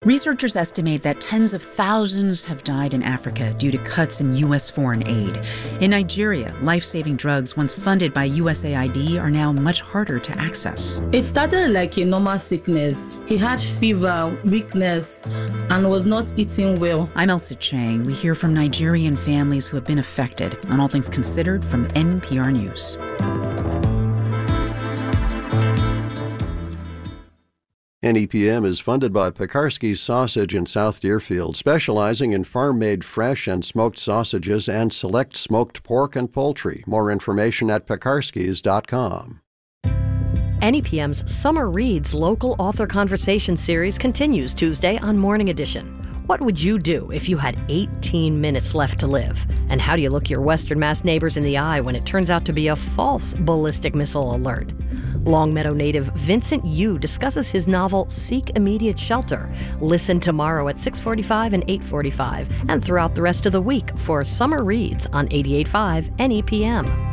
Researchers estimate that tens of thousands have died in Africa due to cuts in U.S. foreign aid. In Nigeria, life-saving drugs once funded by USAID are now much harder to access. It started like a normal sickness. He had fever, weakness, and was not eating well. I'm Elsa Chang. We hear from Nigerian families who have been affected on All Things Considered from NPR News. NEPM is funded by Pekarsky's Sausage in South Deerfield, specializing in farm-made fresh and smoked sausages and select smoked pork and poultry. More information at pekarskys.com. NEPM's Summer Reads Local Author Conversation series continues Tuesday on Morning Edition. What would you do if you had 18 minutes left to live? And how do you look your Western Mass neighbors in the eye when it turns out to be a false ballistic missile alert? Longmeadow native Vincent Yu discusses his novel Seek Immediate Shelter. Listen tomorrow at 6:45 and 8:45 and throughout the rest of the week for Summer Reads on 88.5 NEPM.